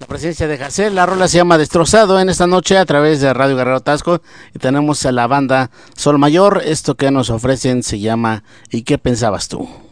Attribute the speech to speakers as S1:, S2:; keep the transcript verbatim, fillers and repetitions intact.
S1: presencia de Jacel. La rola se llama Destrozado en esta noche a través de Radio Guerrero Tasco. Y tenemos a la banda Sol Mayor. Esto que nos ofrecen se llama ¿Y qué pensabas tú?